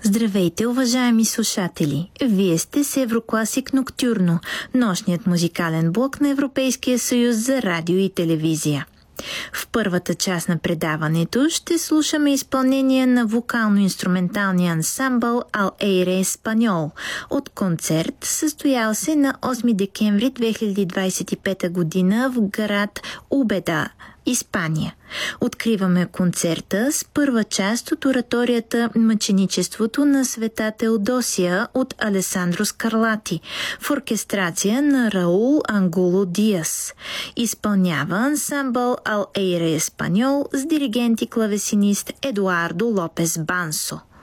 Здравейте, уважаеми слушатели! Вие сте с Еврокласик Ноктюрно, нощният музикален блок на Европейския съюз за радио и телевизия. В първата част на предаването ще слушаме изпълнение на вокално-инструменталния ансамбъл Al Aire Español от концерт, състоял се на 8 декември 2025 година в град Убеда, Испания. Откриваме концерта с първа част от ораторията «Мъченичеството на света Теодосия» от Алесандро Скарлати в оркестрация на Раул Ангуло Диас. Изпълнява ансамбъл Al Aire Español с диригент и клавесинист Едуардо Лопес Бансо.